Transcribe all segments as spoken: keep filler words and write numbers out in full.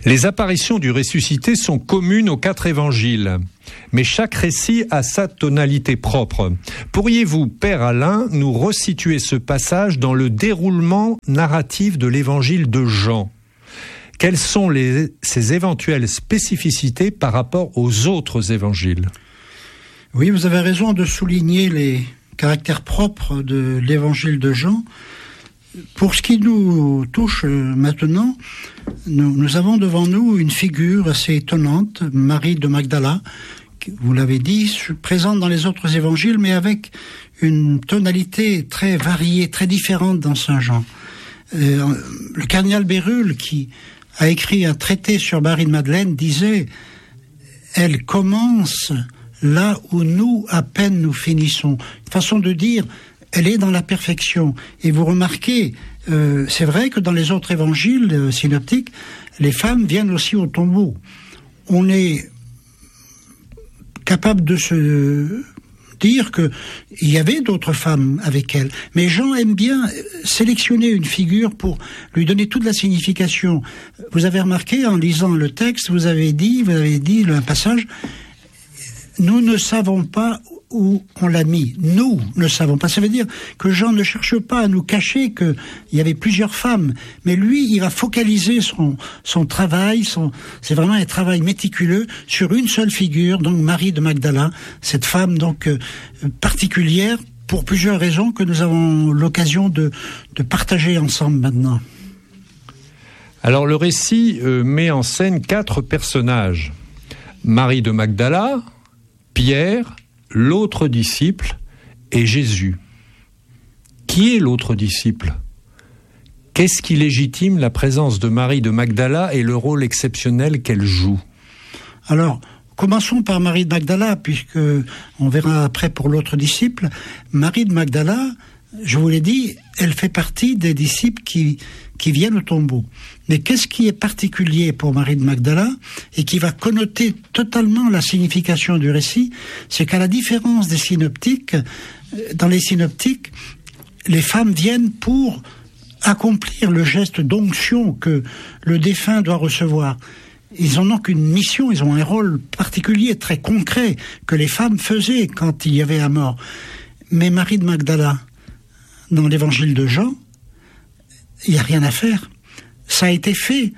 Les apparitions du ressuscité sont communes aux quatre évangiles, mais chaque récit a sa tonalité propre. Pourriez-vous, Père Alain, nous resituer ce passage dans le déroulement narratif de l'évangile de Jean ? Quelles sont les, ses éventuelles spécificités par rapport aux autres évangiles ? Oui, vous avez raison de souligner les caractères propres de l'évangile de Jean. Pour ce qui nous touche maintenant, nous, nous avons devant nous une figure assez étonnante, Marie de Magdala, vous l'avez dit, présente dans les autres évangiles, mais avec une tonalité très variée, très différente dans Saint Jean. Euh, le cardinal Bérulle, qui a écrit un traité sur Marie de Madeleine, disait « Elle commence là où nous, à peine nous finissons ». Une façon de dire, elle est dans la perfection. Et vous remarquez, euh, c'est vrai que dans les autres évangiles euh, synoptiques, les femmes viennent aussi au tombeau. On est capable de se dire qu'il y avait d'autres femmes avec elle. Mais Jean aime bien sélectionner une figure pour lui donner toute la signification. Vous avez remarqué, en lisant le texte, vous avez dit, vous avez dit un passage, « Nous ne savons pas où on l'a mis. Nous ne savons pas. » Ça veut dire que Jean ne cherche pas à nous cacher qu'il y avait plusieurs femmes, mais lui, il va focaliser son, son travail, son, c'est vraiment un travail méticuleux sur une seule figure, donc Marie de Magdala, cette femme donc euh, particulière pour plusieurs raisons que nous avons l'occasion de, de partager ensemble maintenant. Alors le récit euh, met en scène quatre personnages. Marie de Magdala, Pierre, l'autre disciple et Jésus. Qui est l'autre disciple ? Qu'est-ce qui légitime la présence de Marie de Magdala et le rôle exceptionnel qu'elle joue ? Alors, commençons par Marie de Magdala, puisque on verra après pour l'autre disciple. Marie de Magdala, je vous l'ai dit, elle fait partie des disciples qui, qui viennent au tombeau. Mais qu'est-ce qui est particulier pour Marie de Magdala et qui va connoter totalement la signification du récit, c'est qu'à la différence des synoptiques, dans les synoptiques, les femmes viennent pour accomplir le geste d'onction que le défunt doit recevoir. Ils n'en ont qu'une mission, ils ont un rôle particulier, très concret, que les femmes faisaient quand il y avait un mort. Mais Marie de Magdala, dans l'évangile de Jean, il n'y a rien à faire. Ça a été fait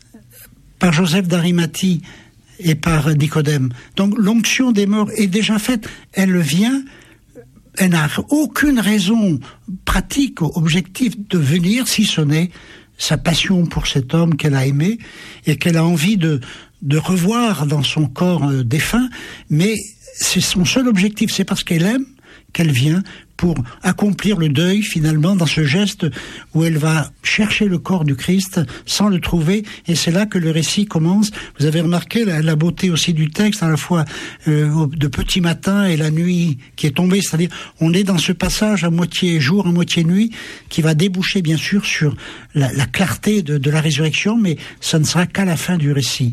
par Joseph d'Arimathie et par Nicodème. Donc l'onction des morts est déjà faite. Elle vient, elle n'a aucune raison pratique, objective de venir, si ce n'est sa passion pour cet homme qu'elle a aimé et qu'elle a envie de, de revoir dans son corps euh, défunt. Mais c'est son seul objectif, c'est parce qu'elle aime qu'elle vient pour accomplir le deuil finalement dans ce geste où elle va chercher le corps du Christ sans le trouver, et c'est là que le récit commence. Vous avez remarqué la, la beauté aussi du texte, à la fois euh, de petit matin et la nuit qui est tombée, c'est-à-dire on est dans ce passage à moitié jour, à moitié nuit, qui va déboucher bien sûr sur la, la clarté de, de la résurrection, mais ça ne sera qu'à la fin du récit.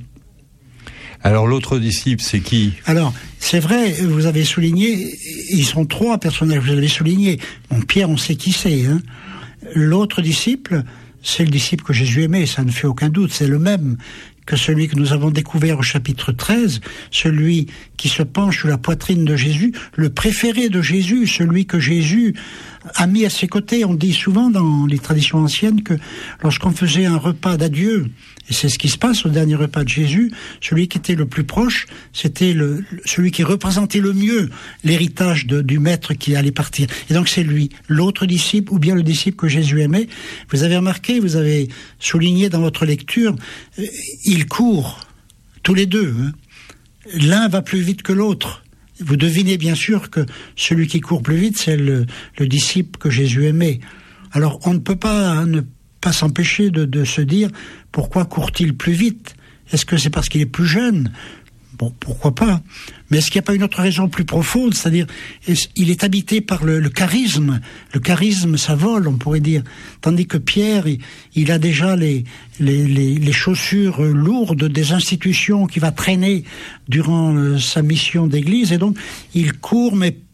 Alors l'autre disciple, c'est qui ? Alors, c'est vrai, vous avez souligné, ils sont trois personnages, vous avez souligné. Bon, Pierre, on sait qui c'est. Hein. L'autre disciple, c'est le disciple que Jésus aimait, ça ne fait aucun doute, c'est le même que celui que nous avons découvert au chapitre treize, celui qui se penche sur la poitrine de Jésus, le préféré de Jésus, celui que Jésus a mis à ses côtés. On dit souvent dans les traditions anciennes que lorsqu'on faisait un repas d'adieu, et c'est ce qui se passe au dernier repas de Jésus, celui qui était le plus proche, c'était le, celui qui représentait le mieux l'héritage de, du maître qui allait partir. Et donc c'est lui, l'autre disciple, ou bien le disciple que Jésus aimait. Vous avez remarqué, vous avez souligné dans votre lecture, ils courent, tous les deux. Hein. L'un va plus vite que l'autre. Vous devinez bien sûr que celui qui court plus vite, c'est le, le disciple que Jésus aimait. Alors on ne peut pas hein, ne pas s'empêcher de, de se dire pourquoi court-il plus vite ? Est-ce que c'est parce qu'il est plus jeune ? Bon, pourquoi pas ? Mais est-ce qu'il n'y a pas une autre raison plus profonde ? C'est-à-dire, il est habité par le, le charisme. Le charisme, ça vole, on pourrait dire. Tandis que Pierre, il, il a déjà les, les, les, les chaussures lourdes des institutions qu'il va traîner durant euh, sa mission d'église. Et donc, il court, mais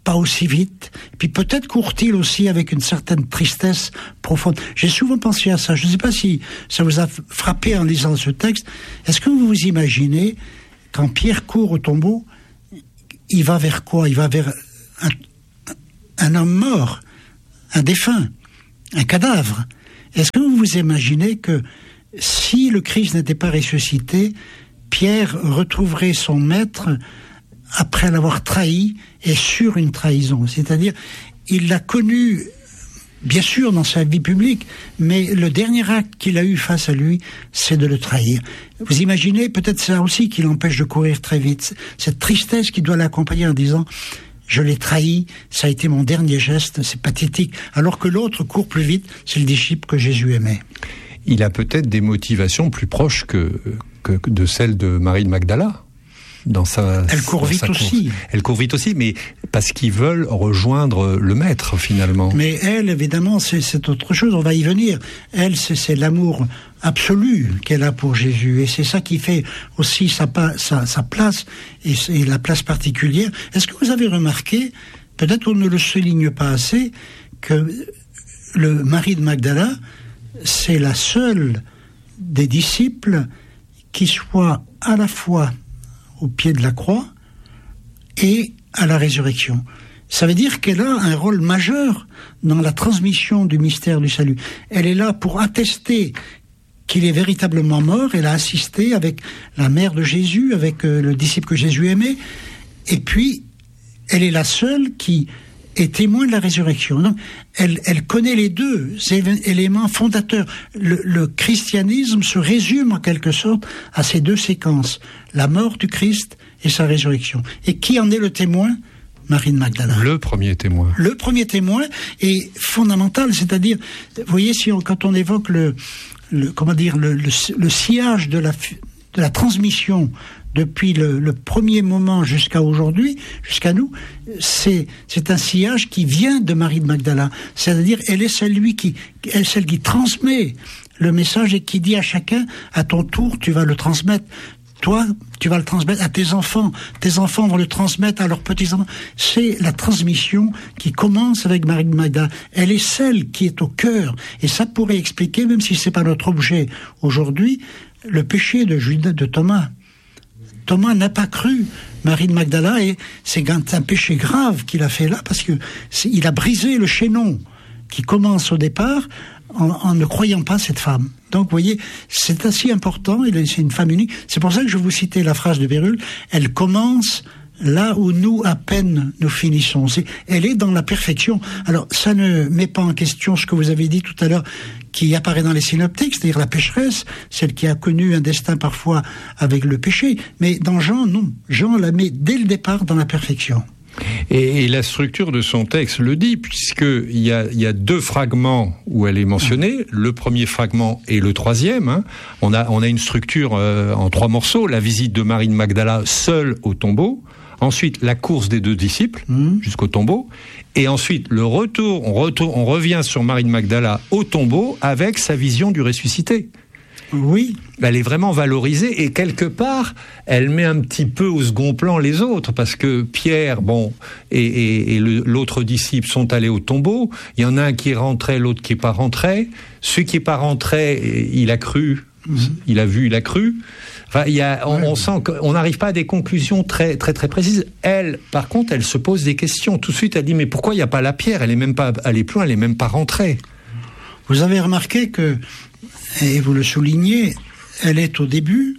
pas aussi vite. Et puis peut-être court-il aussi avec une certaine tristesse profonde. J'ai souvent pensé à ça. Je ne sais pas si ça vous a frappé en lisant ce texte. Est-ce que vous vous imaginez, quand Pierre court au tombeau, il va vers quoi? Il va vers un, un homme mort, un défunt, un cadavre. Est-ce que vous vous imaginez que si le Christ n'était pas ressuscité, Pierre retrouverait son maître après l'avoir trahi et sur une trahison? C'est-à-dire, il l'a connu, bien sûr, dans sa vie publique, mais le dernier acte qu'il a eu face à lui, c'est de le trahir. Vous imaginez, peut-être ça aussi qui l'empêche de courir très vite, cette tristesse qui doit l'accompagner en disant « je l'ai trahi, ça a été mon dernier geste, c'est pathétique », alors que l'autre court plus vite, c'est le disciple que Jésus aimait. Il a peut-être des motivations plus proches que, que de celles de Marie de Magdala. Dans sa, elle court vite aussi. Elle court vite aussi, mais parce qu'ils veulent rejoindre le maître, finalement. Mais elle, évidemment, c'est, c'est autre chose, on va y venir. Elle, c'est, c'est l'amour absolu qu'elle a pour Jésus. Et c'est ça qui fait aussi sa, sa, sa place, et, et la place particulière. Est-ce que vous avez remarqué, peut-être on ne le souligne pas assez, que le Marie de Magdala, c'est la seule des disciples qui soit à la fois au pied de la croix et à la résurrection. Ça veut dire qu'elle a un rôle majeur dans la transmission du mystère du salut. Elle est là pour attester qu'il est véritablement mort. Elle a assisté avec la mère de Jésus, avec euh, le disciple que Jésus aimait. Et puis, elle est la seule qui est témoin de la résurrection. Donc, elle, elle connaît les deux éléments fondateurs. Le, le christianisme se résume en quelque sorte à ces deux séquences, la mort du Christ et sa résurrection. Et qui en est le témoin? Marie de Magdala. Le premier témoin. Le premier témoin est fondamental, c'est-à-dire, vous voyez, si on, quand on évoque le, le comment dire, le, le, le sillage de la, de la transmission depuis le, le premier moment jusqu'à aujourd'hui, jusqu'à nous, c'est, c'est un sillage qui vient de Marie de Magdala. C'est-à-dire, elle est celle, lui, qui, elle est celle qui transmet le message et qui dit à chacun, à ton tour, tu vas le transmettre. Toi, tu vas le transmettre à tes enfants. Tes enfants vont le transmettre à leurs petits-enfants. C'est la transmission qui commence avec Marie de Magdala. Elle est celle qui est au cœur. Et ça pourrait expliquer, même si c'est pas notre objet aujourd'hui, le péché de Judas, de Thomas. Thomas n'a pas cru Marie de Magdala et c'est un péché grave qu'il a fait là parce que il a brisé le chaînon qui commence au départ en, en ne croyant pas cette femme. Donc, vous voyez, c'est assez important. C'est une femme unique. C'est pour ça que je vous citais la phrase de Bérulle. Elle commence là où nous, à peine, nous finissons. C'est, elle est dans la perfection. Alors, ça ne met pas en question ce que vous avez dit tout à l'heure, qui apparaît dans les synoptiques, c'est-à-dire la pécheresse, celle qui a connu un destin parfois avec le péché. Mais dans Jean, non. Jean la met dès le départ dans la perfection. Et, et la structure de son texte le dit, puisqu'il y a, il y a deux fragments où elle est mentionnée. Ah. Le premier fragment et le troisième. Hein. On a, on a une structure euh, en trois morceaux. La visite de Marie de Magdala seule au tombeau. Ensuite, la course des deux disciples mmh. jusqu'au tombeau. Et ensuite, le retour on, retour, on revient sur Marie de Magdala au tombeau avec sa vision du ressuscité. Oui. Elle est vraiment valorisée et quelque part, elle met un petit peu au second plan les autres parce que Pierre, bon, et, et, et le, l'autre disciple sont allés au tombeau. Il y en a un qui est rentré, l'autre qui n'est pas rentré. Celui qui n'est pas rentré, il a cru, mmh. il a vu, il a cru. Enfin, il y a, on, ouais. on sent qu'on n'arrive pas à des conclusions très, très, très précises. Elle, par contre, elle se pose des questions. Tout de suite, elle dit, mais pourquoi il n'y a pas la pierre? Elle est même pas allée plus loin, elle n'est même pas rentrée. Vous avez remarqué que, et vous le soulignez, elle est au début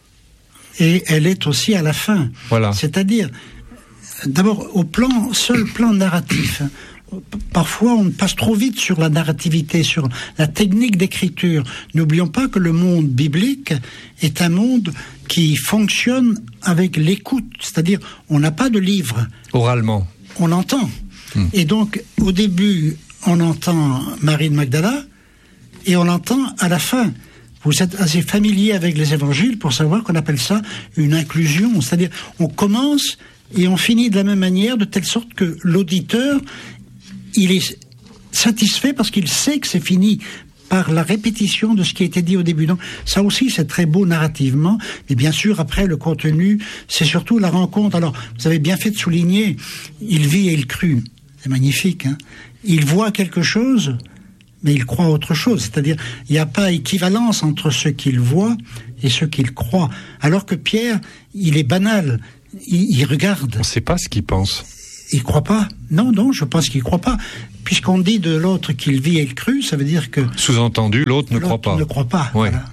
et elle est aussi à la fin. Voilà. C'est-à-dire, d'abord, au plan, seul plan narratif. Parfois, on passe trop vite sur la narrativité, sur la technique d'écriture. N'oublions pas que le monde biblique est un monde qui fonctionne avec l'écoute. C'est-à-dire, on n'a pas de livre. Oralement. On entend. Hum. Et donc, au début, on entend Marie de Magdala et on l'entend à la fin. Vous êtes assez familier avec les évangiles pour savoir qu'on appelle ça une inclusion. C'est-à-dire, on commence et on finit de la même manière, de telle sorte que l'auditeur, il est satisfait parce qu'il sait que c'est fini. par la répétition de ce qui a été dit au début. Donc ça aussi, c'est très beau narrativement. Mais bien sûr, après, le contenu, c'est surtout la rencontre. Alors, vous avez bien fait de souligner, il vit et il crut. C'est magnifique, hein. Il voit quelque chose, mais il croit autre chose. C'est-à-dire, il n'y a pas équivalence entre ce qu'il voit et ce qu'il croit. Alors que Pierre, il est banal. Il, il regarde. On ne sait pas ce qu'il pense. Il croit pas. Non, non, je pense qu'il croit pas. Puisqu'on dit de l'autre qu'il vit et il crut, ça veut dire que... Sous-entendu, l'autre ne l'autre croit pas. ne croit pas. Ouais. Voilà.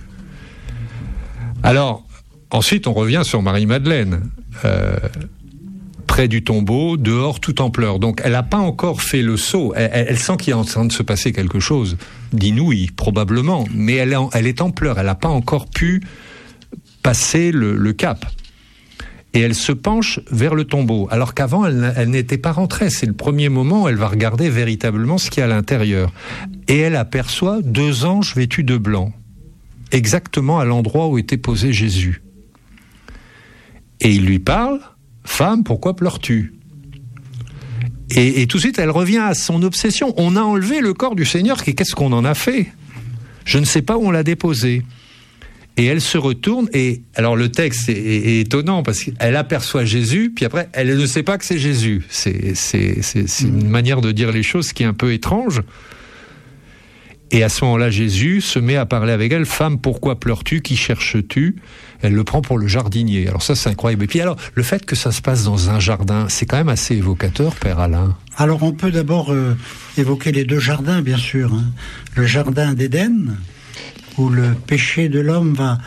Alors, ensuite, on revient sur Marie-Madeleine. Euh, près du tombeau, dehors, tout en pleurs. Donc, elle n'a pas encore fait le saut. Elle, elle, elle sent qu'il est en train de se passer quelque chose d'inouï, probablement. Mais elle est en, elle est en pleurs. Elle n'a pas encore pu passer le, le cap. Et elle se penche vers le tombeau, alors qu'avant, elle, elle n'était pas rentrée. C'est le premier moment où elle va regarder véritablement ce qu'il y a à l'intérieur. Et elle aperçoit deux anges vêtus de blanc, exactement à l'endroit où était posé Jésus. Et il lui parle, « Femme, pourquoi pleures-tu » et, et tout de suite, elle revient à son obsession. On a enlevé le corps du Seigneur, et qu'est-ce qu'on en a fait ? Je ne sais pas où on l'a déposé. Et elle se retourne, et alors le texte est, est, est étonnant, parce qu'elle aperçoit Jésus, puis après, elle ne sait pas que c'est Jésus. C'est, c'est, c'est, c'est une manière de dire les choses qui est un peu étrange. Et à ce moment-là, Jésus se met à parler avec elle. « Femme, pourquoi pleures-tu ? Qui cherches-tu » Elle le prend pour le jardinier. Alors ça, c'est incroyable. Et puis alors, le fait que ça se passe dans un jardin, c'est quand même assez évocateur, Père Alain. Alors on peut d'abord euh, évoquer les deux jardins, bien sûr. Hein. Le jardin d'Éden, où le péché de l'homme va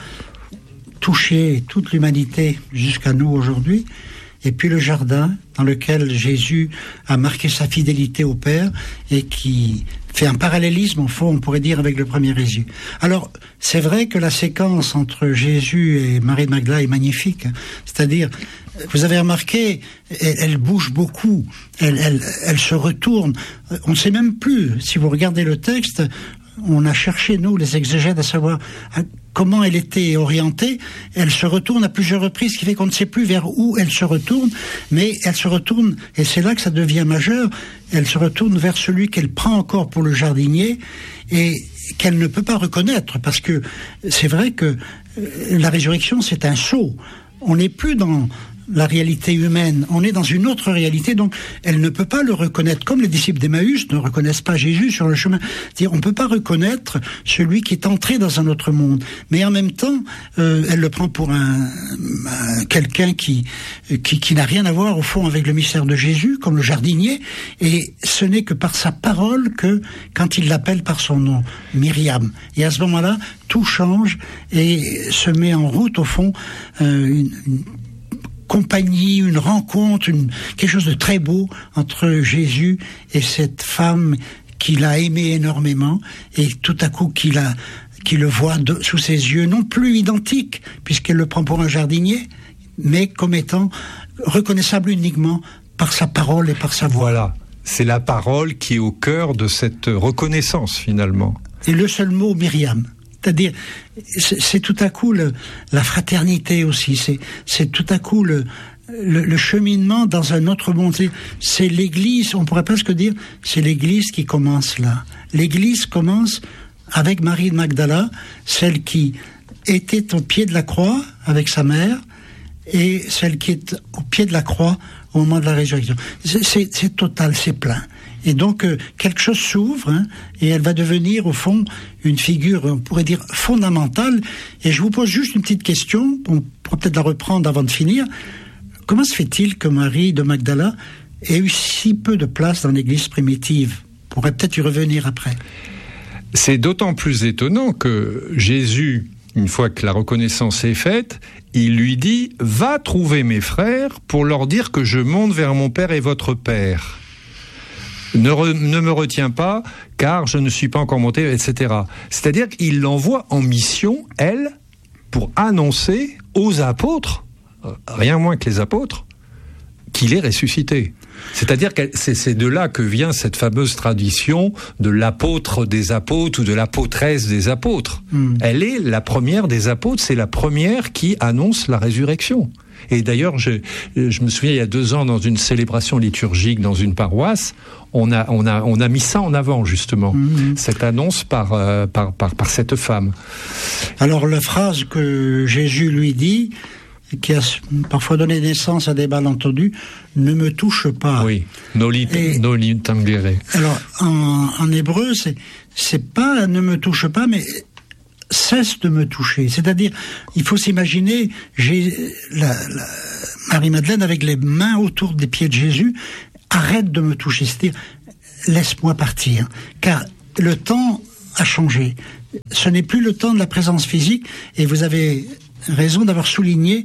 toucher toute l'humanité jusqu'à nous aujourd'hui, et puis le jardin dans lequel Jésus a marqué sa fidélité au Père et qui fait un parallélisme, au fond, on pourrait dire, avec le premier Jésus. Alors, c'est vrai que la séquence entre Jésus et Marie de Magdala est magnifique, hein. C'est-à-dire, vous avez remarqué, elle, elle bouge beaucoup, elle, elle, elle se retourne, on ne sait même plus, si vous regardez le texte, on a cherché, nous, les exégètes, à savoir comment elle était orientée. Elle se retourne à plusieurs reprises, ce qui fait qu'on ne sait plus vers où elle se retourne, mais elle se retourne, et c'est là que ça devient majeur, elle se retourne vers celui qu'elle prend encore pour le jardinier, et qu'elle ne peut pas reconnaître, parce que c'est vrai que la résurrection, c'est un saut. On n'est plus dans la réalité humaine, on est dans une autre réalité, donc elle ne peut pas le reconnaître, comme les disciples d'Emmaüs ne reconnaissent pas Jésus sur le chemin. C'est-à-dire, on ne peut pas reconnaître celui qui est entré dans un autre monde, mais en même temps, euh, elle le prend pour un, un quelqu'un qui, qui, qui n'a rien à voir au fond avec le mystère de Jésus, comme le jardinier, et ce n'est que par sa parole que, quand il l'appelle par son nom, Myriam. Et à ce moment-là, tout change et se met en route, au fond, euh, une, une compagnie, une rencontre, une, quelque chose de très beau entre Jésus et cette femme qu'il a aimée énormément, et tout à coup qu'il a, qu'il le voit de, sous ses yeux, non plus identique, puisqu'elle le prend pour un jardinier, mais comme étant reconnaissable uniquement par sa parole et par sa voix. Voilà, c'est la parole qui est au cœur de cette reconnaissance, finalement. Et le seul mot, Myriam. C'est-à-dire, c'est, c'est tout à coup le, la fraternité aussi, c'est, c'est tout à coup le, le, le cheminement dans un autre monde. C'est, c'est l'Église, on pourrait presque dire, c'est l'Église qui commence là. L'Église commence avec Marie de Magdala, celle qui était au pied de la croix avec sa mère, et celle qui est au pied de la croix au moment de la résurrection. C'est, c'est, c'est total, c'est plein. Et donc, euh, quelque chose s'ouvre, hein, et elle va devenir, au fond, une figure, on pourrait dire, fondamentale. Et je vous pose juste une petite question, on pourra peut-être la reprendre avant de finir. Comment se fait-il que Marie de Magdala ait eu si peu de place dans l'Église primitive ? On pourrait peut-être y revenir après. C'est d'autant plus étonnant que Jésus, une fois que la reconnaissance est faite, il lui dit « Va trouver mes frères pour leur dire que je monte vers mon Père et votre Père. » Ne, re, ne me retiens pas, car je ne suis pas encore monté, et cetera. C'est-à-dire qu'il l'envoie en mission, elle, pour annoncer aux apôtres, rien moins que les apôtres, qu'il est ressuscité. C'est-à-dire que c'est, c'est de là que vient cette fameuse tradition de l'apôtre des apôtres ou de l'apôtresse des apôtres. Mmh. Elle est la première des apôtres, c'est la première qui annonce la résurrection. Et d'ailleurs, je, je me souviens, il y a deux ans, dans une célébration liturgique dans une paroisse, on a, on a, on a mis ça en avant, justement, mmh. cette annonce par, euh, par, par, par cette femme. Alors, la phrase que Jésus lui dit, qui a parfois donné naissance à des malentendus, ne me touche pas. Oui, noli tangere. Alors, en, en hébreu, c'est, c'est pas ne me touche pas, mais cesse de me toucher. C'est-à-dire, il faut s'imaginer, j'ai la, la Marie-Madeleine avec les mains autour des pieds de Jésus, arrête de me toucher. C'est-à-dire, laisse-moi partir. Car le temps a changé. Ce n'est plus le temps de la présence physique, et vous avez raison d'avoir souligné,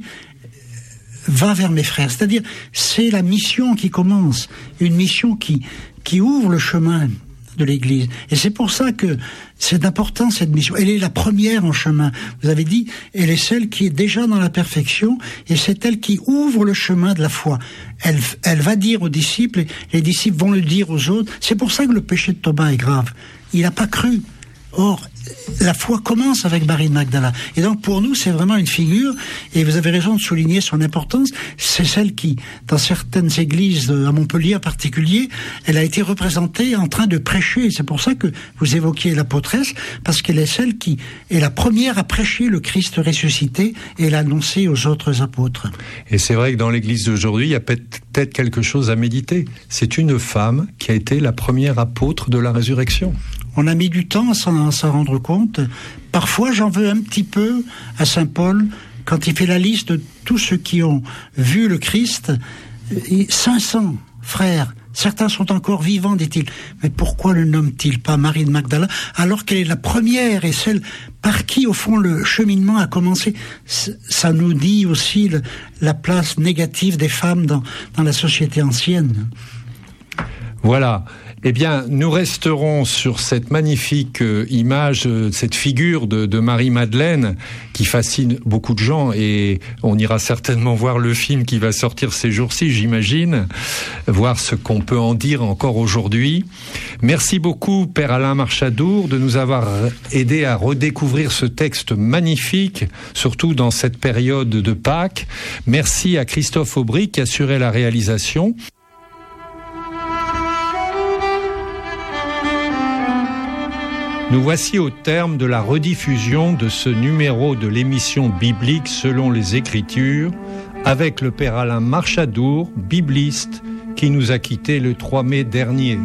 va vers mes frères. C'est-à-dire, c'est la mission qui commence, une mission qui, qui ouvre le chemin de l'Église. Et c'est pour ça que c'est important, cette mission. Elle est la première en chemin. Vous avez dit, elle est celle qui est déjà dans la perfection, et c'est elle qui ouvre le chemin de la foi. Elle, elle va dire aux disciples, et les disciples vont le dire aux autres. C'est pour ça que le péché de Thomas est grave. Il n'a pas cru. Or, la foi commence avec Marie de Magdala. Et donc, pour nous, c'est vraiment une figure, et vous avez raison de souligner son importance, c'est celle qui, dans certaines églises, à Montpellier en particulier, elle a été représentée en train de prêcher. C'est pour ça que vous évoquiez l'apôtresse, parce qu'elle est celle qui est la première à prêcher le Christ ressuscité et l'annoncer aux autres apôtres. Et c'est vrai que dans l'église d'aujourd'hui, il y a peut-être quelque chose à méditer. C'est une femme qui a été la première apôtre de la résurrection. On a mis du temps à s'en, à s'en rendre compte. Parfois, j'en veux un petit peu à saint Paul, quand il fait la liste de tous ceux qui ont vu le Christ. cinq cents frères, certains sont encore vivants, dit-il. Mais pourquoi le nomme-t-il pas Marie de Magdala, alors qu'elle est la première et celle par qui, au fond, le cheminement a commencé? Ça nous dit aussi le, la place négative des femmes dans, dans la société ancienne. Voilà. Eh bien, nous resterons sur cette magnifique euh, image, euh, cette figure de, de Marie-Madeleine qui fascine beaucoup de gens, et on ira certainement voir le film qui va sortir ces jours-ci, j'imagine, voir ce qu'on peut en dire encore aujourd'hui. Merci beaucoup, Père Alain Marchadour, de nous avoir aidé à redécouvrir ce texte magnifique, surtout dans cette période de Pâques. Merci à Christophe Aubry qui assurait la réalisation. Nous voici au terme de la rediffusion de ce numéro de l'émission biblique selon les Écritures, avec le Père Alain Marchadour, bibliste, qui nous a quittés le trois mai dernier.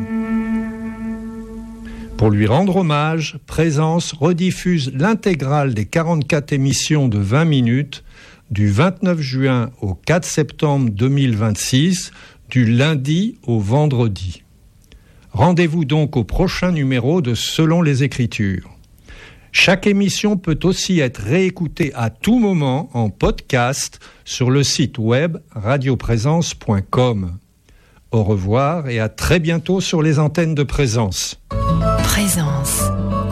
Pour lui rendre hommage, Présence rediffuse l'intégrale des quarante-quatre émissions de vingt minutes du vingt-neuf juin au quatre septembre deux mille vingt-six, du lundi au vendredi. Rendez-vous donc au prochain numéro de Selon les Écritures. Chaque émission peut aussi être réécoutée à tout moment en podcast sur le site web radio présence point com. Au revoir et à très bientôt sur les antennes de Présence. Présence.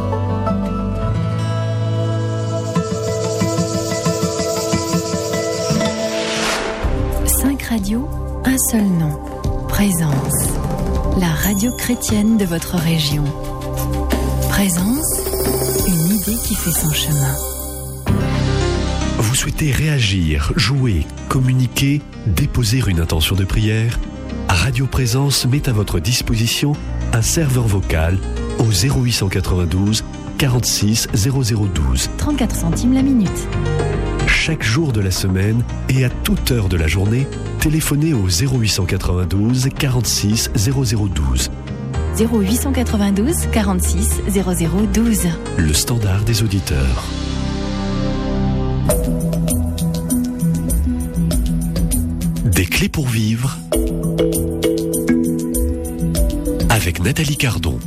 Cinq radios, un seul nom. Présence. La radio chrétienne de votre région. Présence, une idée qui fait son chemin. Vous souhaitez réagir, jouer, communiquer, déposer une intention de prière? Radio Présence met à votre disposition un serveur vocal au zéro huit cent quatre-vingt-douze quarante-six zéro zéro douze. trente-quatre centimes la minute. Chaque jour de la semaine et à toute heure de la journée, téléphonez au zéro huit cent quatre-vingt-douze quarante-six zéro zéro douze. zéro huit cent quatre-vingt-douze quarante-six zéro zéro douze. Le standard des auditeurs. Des clés pour vivre avec Nathalie Cardon.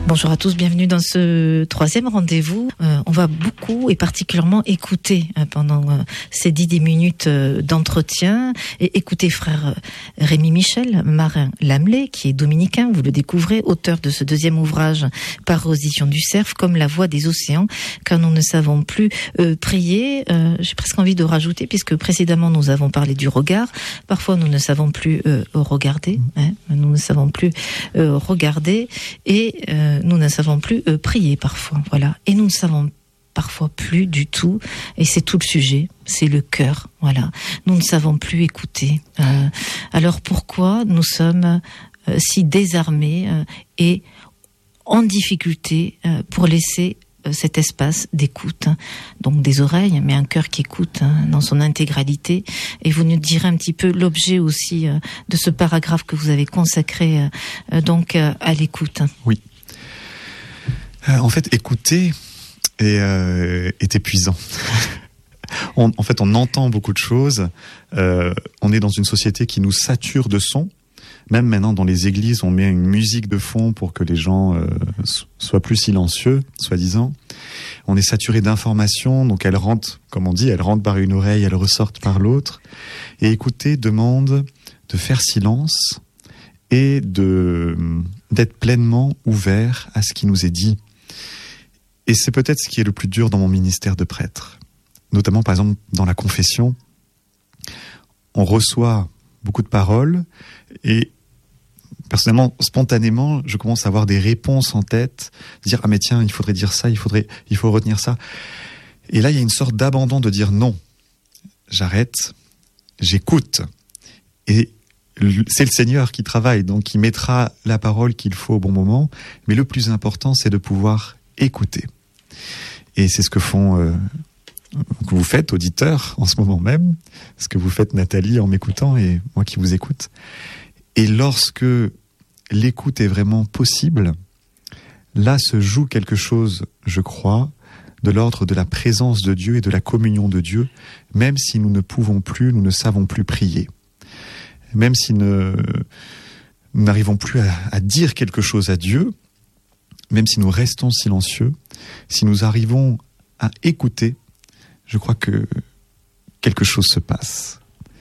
Bonjour à tous, bienvenue dans ce troisième rendez-vous. Euh, on va beaucoup et particulièrement écouter euh, pendant euh, ces dix minutes euh, d'entretien et écouter frère euh, Rémi Michel, marin Lamelais, qui est dominicain, vous le découvrez, auteur de ce deuxième ouvrage par Audition du Cerf, comme la voix des océans, car nous ne savons plus euh, prier. Euh, j'ai presque envie de rajouter, puisque précédemment nous avons parlé du regard. Parfois nous ne savons plus euh, regarder, hein, nous ne savons plus euh, regarder et euh, nous ne savons plus euh, prier parfois, voilà. Et nous ne savons parfois plus du tout, et c'est tout le sujet, c'est le cœur, voilà. Nous ne savons plus écouter. Euh, alors pourquoi nous sommes euh, si désarmés euh, et en difficulté euh, pour laisser euh, cet espace d'écoute, hein. Donc des oreilles, mais un cœur qui écoute, hein, dans son intégralité. Et vous nous direz un petit peu l'objet aussi euh, de ce paragraphe que vous avez consacré euh, euh, donc euh, à l'écoute. Oui. Euh, en fait, écouter est, euh, est épuisant. on, en fait, on entend beaucoup de choses. Euh, on est dans une société qui nous sature de sons. Même maintenant, dans les églises, on met une musique de fond pour que les gens euh, soient plus silencieux, soi-disant. On est saturé d'informations, donc elles rentrent, comme on dit, elles rentrent par une oreille, elles ressortent par l'autre. Et écouter demande de faire silence et de d'être pleinement ouvert à ce qui nous est dit. Et c'est peut-être ce qui est le plus dur dans mon ministère de prêtre. Notamment, par exemple, dans la confession, on reçoit beaucoup de paroles et personnellement, spontanément, je commence à avoir des réponses en tête, dire « Ah mais tiens, il faudrait dire ça, il faudrait, il faut retenir ça ». Et là, il y a une sorte d'abandon de dire « Non, j'arrête, j'écoute ». Et c'est le Seigneur qui travaille, donc il mettra la parole qu'il faut au bon moment. Mais le plus important, c'est de pouvoir écouter. Et c'est ce que font, euh, que vous faites, auditeurs, en ce moment même. Ce que vous faites, Nathalie, en m'écoutant et moi qui vous écoute. Et lorsque l'écoute est vraiment possible, là se joue quelque chose, je crois, de l'ordre de la présence de Dieu et de la communion de Dieu, même si nous ne pouvons plus, nous ne savons plus prier. Même si ne, nous n'arrivons plus à, à dire quelque chose à Dieu, même si nous restons silencieux, si nous arrivons à écouter, je crois que quelque chose se passe.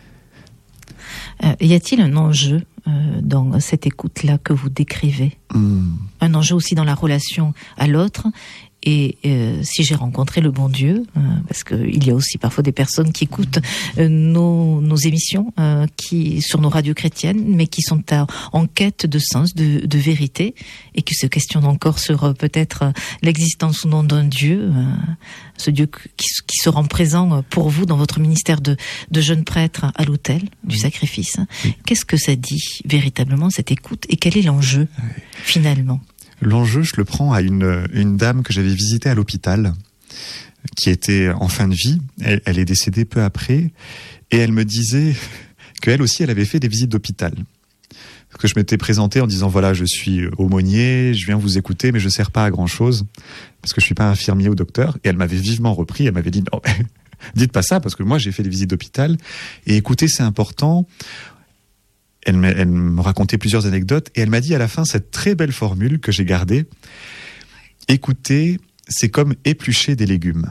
Euh, y a-t-il un enjeu euh, dans cette écoute-là que vous décrivez ? mmh. Un enjeu aussi dans la relation à l'autre. Et euh, si j'ai rencontré le bon Dieu, euh, parce qu'il y a aussi parfois des personnes qui écoutent euh, nos, nos émissions euh, qui sur nos radios chrétiennes, mais qui sont à, en quête de sens, de, de vérité, et qui se questionnent encore sur euh, peut-être euh, l'existence ou non d'un Dieu, euh, ce Dieu qui, qui se rend présent pour vous dans votre ministère de, de jeune prêtre à l'autel du sacrifice. Oui. Qu'est-ce que ça dit véritablement, cette écoute, et quel est l'enjeu oui. finalement ? L'enjeu, je le prends à une, une dame que j'avais visitée à l'hôpital, qui était en fin de vie. Elle, elle est décédée peu après, et elle me disait qu'elle aussi, elle avait fait des visites d'hôpital. Parce que je m'étais présenté en disant, voilà, je suis aumônier, je viens vous écouter, mais je ne sers pas à grand-chose, parce que je ne suis pas infirmier ou docteur. Et elle m'avait vivement repris, elle m'avait dit, non, dites pas ça, parce que moi, j'ai fait des visites d'hôpital, et écoutez, c'est important. Elle me, elle me racontait plusieurs anecdotes et elle m'a dit à la fin cette très belle formule que j'ai gardée. Écouter, c'est comme éplucher des légumes.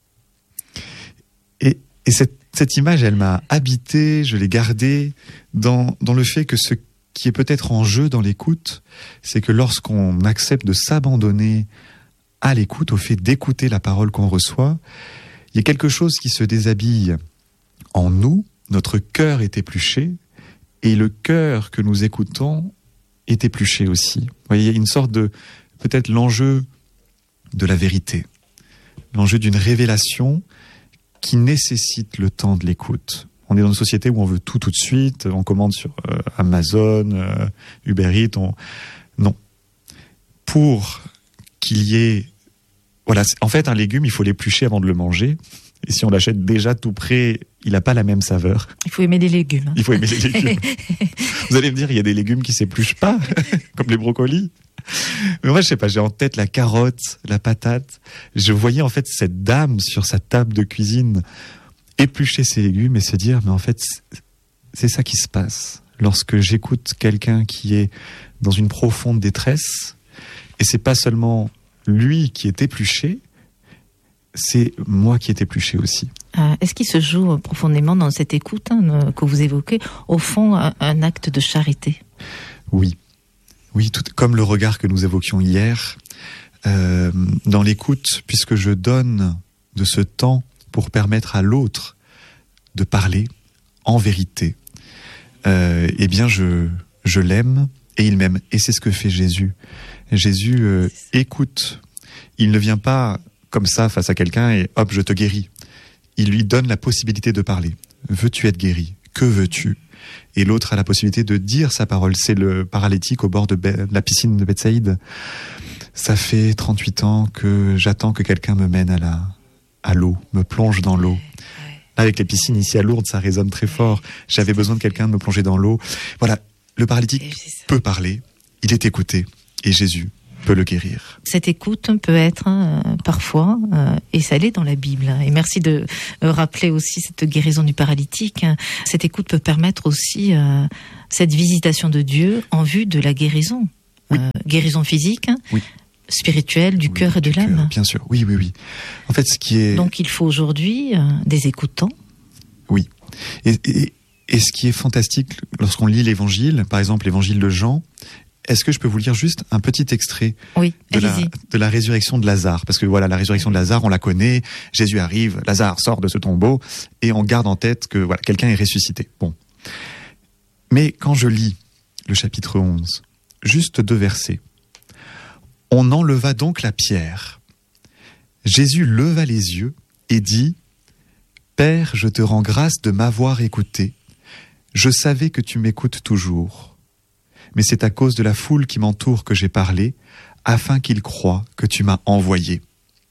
Et, et cette, cette image, elle m'a habité, je l'ai gardée dans, dans le fait que ce qui est peut-être en jeu dans l'écoute, c'est que lorsqu'on accepte de s'abandonner à l'écoute, au fait d'écouter la parole qu'on reçoit, il y a quelque chose qui se déshabille en nous, notre cœur est épluché, et le cœur que nous écoutons est épluché aussi. Vous voyez, il y a une sorte de, peut-être l'enjeu de la vérité, l'enjeu d'une révélation qui nécessite le temps de l'écoute. On est dans une société où on veut tout tout de suite, on commande sur euh, Amazon, euh, Uber Eats, on... non. Pour qu'il y ait... Voilà, en fait, un légume, il faut l'éplucher avant de le manger. Et si on l'achète déjà tout prêt, il n'a pas la même saveur. Il faut aimer les légumes. Il faut aimer les légumes. Vous allez me dire, il y a des légumes qui ne s'épluchent pas, comme les brocolis. Mais moi, je sais pas, j'ai en tête la carotte, la patate. Je voyais en fait cette dame sur sa table de cuisine éplucher ses légumes et se dire, mais en fait, c'est ça qui se passe. Lorsque j'écoute quelqu'un qui est dans une profonde détresse Et c'est pas seulement lui qui est épluché, c'est moi qui est épluché aussi. Euh, est-ce qu'il se joue profondément dans cette écoute hein, que vous évoquez, au fond, un, un acte de charité? Oui. Oui, tout comme le regard que nous évoquions hier, euh, dans l'écoute, puisque je donne de ce temps pour permettre à l'autre de parler en vérité, euh, eh bien je, je l'aime et il m'aime. Et c'est ce que fait Jésus. Jésus euh, écoute. Il ne vient pas comme ça face à quelqu'un et hop, je te guéris. Il lui donne la possibilité de parler. Veux-tu être guéri? Que veux-tu? Et l'autre a la possibilité de dire sa parole. C'est le paralytique au bord de, Be- de la piscine de Bethsaïde. Ça fait trente-huit ans que j'attends que quelqu'un me mène à la, à l'eau, me plonge dans l'eau. Avec les piscines ici à Lourdes, ça résonne très fort. J'avais besoin de quelqu'un de me plonger dans l'eau. Voilà, le paralytique peut parler, il est écouté, et Jésus peut le guérir. Cette écoute peut être euh, parfois, euh, et ça l'est dans la Bible, et merci de euh, rappeler aussi cette guérison du paralytique, cette écoute peut permettre aussi euh, cette visitation de Dieu en vue de la guérison. Oui. Euh, guérison physique, oui. spirituelle, du oui, cœur et de l'âme. Cœur, bien sûr, oui, oui, oui. En fait, ce qui est... Donc il faut aujourd'hui euh, des écoutants. Oui. Et, et, et ce qui est fantastique, lorsqu'on lit l'évangile, par exemple l'évangile de Jean, est-ce que je peux vous lire juste un petit extrait oui, de, la, de la résurrection de Lazare? Parce que voilà, la résurrection de Lazare, on la connaît, Jésus arrive, Lazare sort de ce tombeau, et on garde en tête que voilà, quelqu'un est ressuscité. Bon. Mais quand je lis le chapitre onze, juste deux versets, on enleva donc la pierre. Jésus leva les yeux et dit « Père, je te rends grâce de m'avoir écouté. Je savais que tu m'écoutes toujours. Mais c'est à cause de la foule qui m'entoure que j'ai parlé, afin qu'ils croient que tu m'as envoyé. »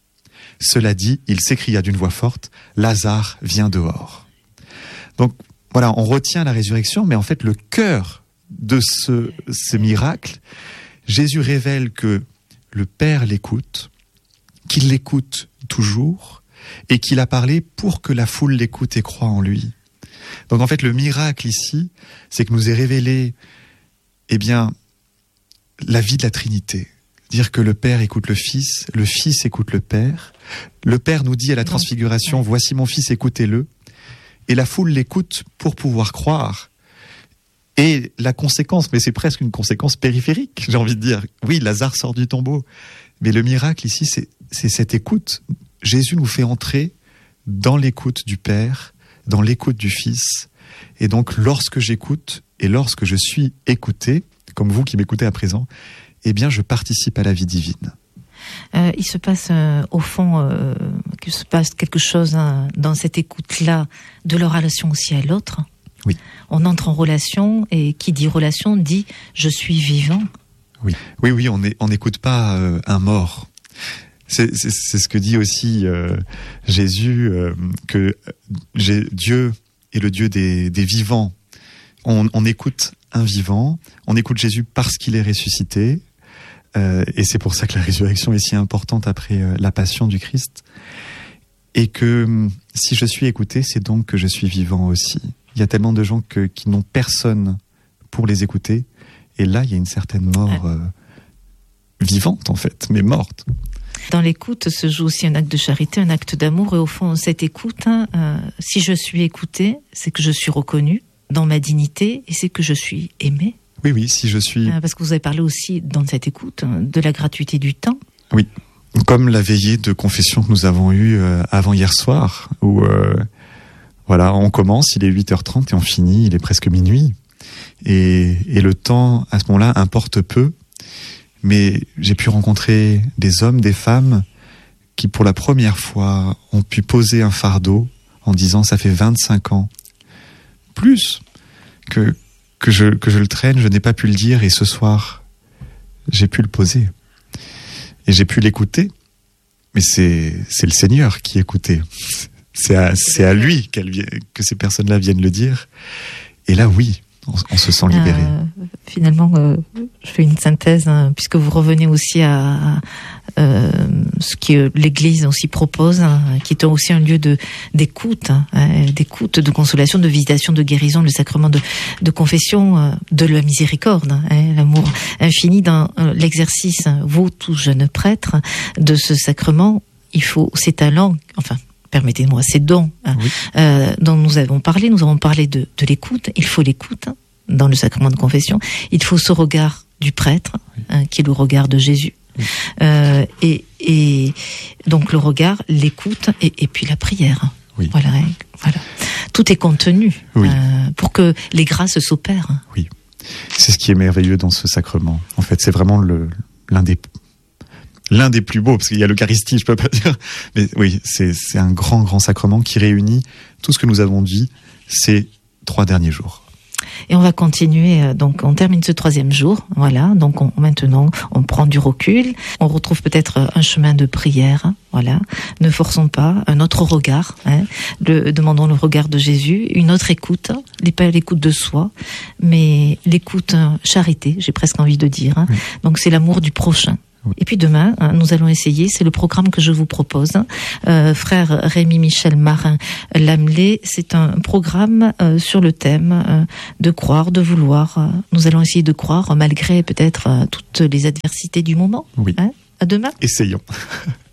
Cela dit, il s'écria d'une voix forte « Lazare, viens dehors. » Donc voilà, on retient la résurrection, mais en fait le cœur de ce, ce miracle, Jésus révèle que le Père l'écoute, qu'il l'écoute toujours, et qu'il a parlé pour que la foule l'écoute et croit en lui. Donc en fait, le miracle ici, c'est que nous est révélé, eh bien, la vie de la Trinité. Dire que le Père écoute le Fils, le Fils écoute le Père. Le Père nous dit à la Transfiguration, voici mon Fils, écoutez-le. Et la foule l'écoute pour pouvoir croire. Et la conséquence, mais c'est presque une conséquence périphérique, j'ai envie de dire. Oui, Lazare sort du tombeau. Mais le miracle ici, c'est, c'est cette écoute. Jésus nous fait entrer dans l'écoute du Père, dans l'écoute du Fils. Et donc, lorsque j'écoute et lorsque je suis écouté, comme vous qui m'écoutez à présent, eh bien, je participe à la vie divine. Euh, il se passe, euh, au fond, euh, qu'il se passe quelque chose hein, dans cette écoute-là de leur relation aussi à l'autre. Oui. On entre en relation et qui dit relation dit je suis vivant. Oui, oui, oui, on on n'écoute pas euh, un mort. C'est, c'est, c'est ce que dit aussi euh, Jésus, euh, que j'ai, Dieu est le Dieu des, des vivants. On, on écoute un vivant, on écoute Jésus parce qu'il est ressuscité, euh, et c'est pour ça que la résurrection est si importante après euh, la passion du Christ. Et que si je suis écouté, c'est donc que je suis vivant aussi. Il y a tellement de gens que, qui n'ont personne pour les écouter. Et là, il y a une certaine mort euh, vivante, en fait, mais morte. Dans l'écoute se joue aussi un acte de charité, un acte d'amour. Et au fond, cette écoute, hein, euh, si je suis écouté, c'est que je suis reconnu dans ma dignité et c'est que je suis aimé. Oui, oui, si je suis... Euh, parce que vous avez parlé aussi, dans cette écoute, de la gratuité du temps. Oui, comme la veillée de confession que nous avons eue euh, avant hier soir, où... Euh, Voilà, on commence, il est huit heures trente et on finit, il est presque minuit. Et, et le temps, à ce moment-là, importe peu. Mais j'ai pu rencontrer des hommes, des femmes qui, pour la première fois, ont pu poser un fardeau en disant « ça fait vingt-cinq ans, plus, que, que, je, que je le traîne, je n'ai pas pu le dire et ce soir, j'ai pu le poser. » Et j'ai pu l'écouter, mais c'est, c'est le Seigneur qui écoutait. C'est à, c'est à lui qu'elle, que ces personnes-là viennent le dire. Et là, oui, on, on se sent libéré. Euh, finalement, euh, je fais une synthèse, hein, puisque vous revenez aussi à, euh, ce que l'Église aussi propose, hein, qui est aussi un lieu de d'écoute, hein, d'écoute, de consolation, de visitation, de guérison, le sacrement de, de confession, euh, de la miséricorde, hein, l'amour infini dans euh, l'exercice, hein, vous, tous jeunes prêtres, de ce sacrement. Il faut ces talents, enfin, permettez-moi, ces dons hein, oui. euh, dont nous avons parlé. Nous avons parlé de, de l'écoute. Il faut l'écoute hein, dans le sacrement de confession. Il faut ce regard du prêtre, oui. hein, qui est le regard de Jésus. Oui. Euh, et, et donc le regard, l'écoute et, et puis la prière. Oui. Voilà, voilà. Tout est contenu oui. euh, pour que les grâces s'opèrent. Oui, c'est ce qui est merveilleux dans ce sacrement. En fait, c'est vraiment le, l'un des l'un des plus beaux, parce qu'il y a l'Eucharistie, je peux pas dire, mais oui, c'est c'est un grand grand sacrement qui réunit tout ce que nous avons dit ces trois derniers jours. Et on va continuer, donc on termine ce troisième jour, voilà, donc on, maintenant on prend du recul, on retrouve peut-être un chemin de prière, voilà, ne forçons pas, un autre regard, hein, le, demandons le regard de Jésus, une autre écoute, pas l'écoute de soi, mais l'écoute charité, j'ai presque envie de dire, hein, oui. Donc c'est l'amour du prochain. Et puis demain, nous allons essayer, c'est le programme que je vous propose, euh, frère Rémi Michel Marin Lamelay, c'est un programme euh, sur le thème euh, de croire, de vouloir. Nous allons essayer de croire malgré peut-être euh, toutes les adversités du moment. Oui. Hein ? À demain. Essayons.